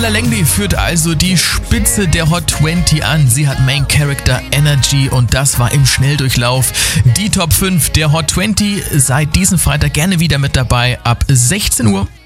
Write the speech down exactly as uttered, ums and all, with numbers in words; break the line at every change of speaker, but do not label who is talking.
Stella Langley führt also die Spitze der Hot zwanzig an. Sie hat Main Character Energy und das war im Schnelldurchlauf die Top fünf der Hot zwanzig. Seit diesem Freitag gerne wieder mit dabei ab sechzehn Uhr.